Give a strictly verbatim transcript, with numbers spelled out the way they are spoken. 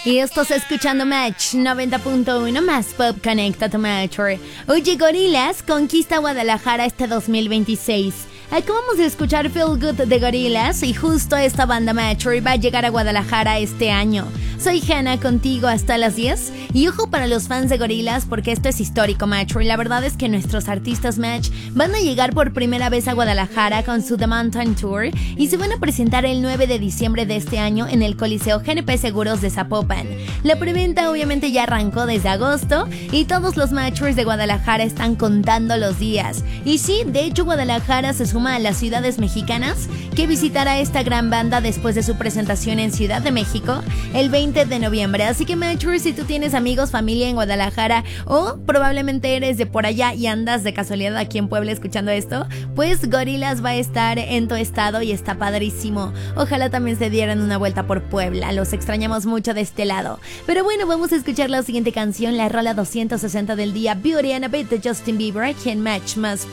Y estás escuchando Match noventa punto uno más Pop Conecta tu Match. Oye, Gorillaz conquista Guadalajara este dos mil veintiséis. Acabamos de escuchar Feel Good de Gorillaz y justo esta banda Match va a llegar a Guadalajara este año. Soy Hanna contigo hasta las diez y ojo para los fans de Gorillaz porque esto es histórico, Match. La verdad es que nuestros artistas Match van a llegar por primera vez a Guadalajara con su The Mountain Tour y se van a presentar el nueve de diciembre de este año en el Coliseo G N P Seguros de Zapopan. La preventa obviamente ya arrancó desde agosto y todos los Matchers de Guadalajara están contando los días. Y sí, de hecho Guadalajara se suma a las ciudades mexicanas que visitará esta gran banda después de su presentación en Ciudad de México el veinte de noviembre. Así que Matchers, si tú tienes amigos, familia en Guadalajara o probablemente eres de por allá y andas de casualidad aquí en Puebla escuchando esto, pues Gorillaz va a estar en tu estado y está padrísimo. Ojalá también se dieran una vuelta por Puebla, los extrañamos mucho de este lado. Pero bueno, vamos a escuchar la siguiente canción, la rola doscientos sesenta del día, Beauty and a Bit de Justin Bieber, aquí en Match más